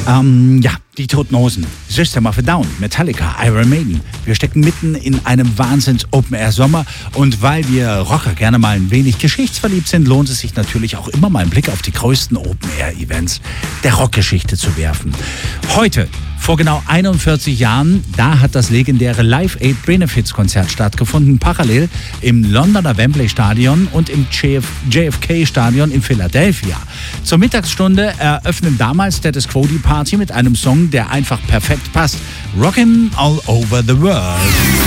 Ja, die Toten Hosen, System of a Down, Metallica, Iron Maiden. Wir stecken mitten in einem Wahnsinns-Open-Air-Sommer und weil wir Rocker gerne mal ein wenig geschichtsverliebt sind, lohnt es sich natürlich auch immer mal einen Blick auf die größten Open-Air-Events der Rockgeschichte zu werfen. Heute, vor genau 41 Jahren, da hat das legendäre Live Aid Benefits Konzert stattgefunden, parallel im Londoner Wembley Stadion und im JFK Stadion in Philadelphia. Zur Mittagsstunde eröffnen damals Status Quo die Party mit einem Song, der einfach perfekt passt. Rockin' All Over the World.